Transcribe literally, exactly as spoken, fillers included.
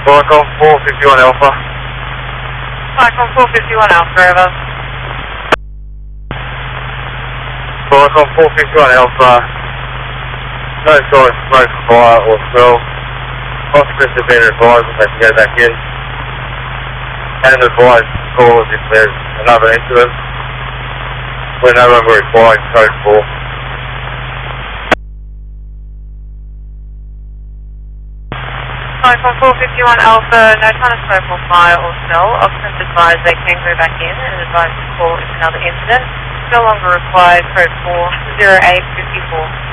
Falcon four fifty-one Alpha. Falcon four fifty-one Alpha, over. Falcon four fifty-one Alpha. No sign of smoke, fire or smell. Occupants have been advised that they can go back in. And advised callers if there's another incident. We're no longer requiring code four. Falcon four fifty-one Alpha, no sign of smoke or fire or smell. Occupants advised they can go back in and advised to call if another incident. No longer required code four zero eight fifty-four.